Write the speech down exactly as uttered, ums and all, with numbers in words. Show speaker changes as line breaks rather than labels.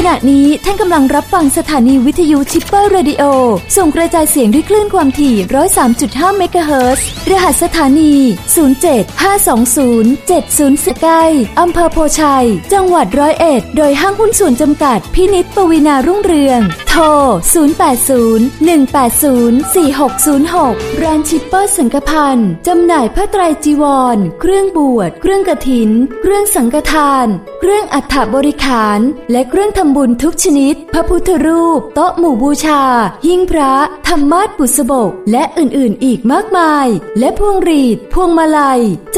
ณะนี้ท่านกำลังรับฟังสถานีวิทยุชิปเปอร์เรดิโอส่งกระจายเสียงด้วยคลื่นความถี่ หนึ่งร้อยสามจุดห้า เมกะเฮิรตซ์รหัสสถานี ศูนย์ เจ็ด ห้า สอง ศูนย์ เจ็ด ศูนย์ สี่ ใกล้อำเภอโพชัยจังหวัดร้อยเอ็ดโดยห้างหุ้นส่วนจำกัดพินิจปวีณารุ่งเรืองโทร ศูนย์ แปด ศูนย์ หนึ่ง แปด ศูนย์ สี่ หก ศูนย์ หก ร้านชิปเปอร์สังฆพันธ์จำหน่ายผ้าไตรจีวรเครื่องบวชเครื่องกฐินเครื่องสังฆทานเครื่องอัฐบริขารและเครื่องทำบุญทุกชนิดพระพุทธรูปโต๊ะหมู่บูชาหิ้งพระธรรมาสน์บุษบกและอื่นๆอีกมากมายและพวงหรีดพวงมาลัย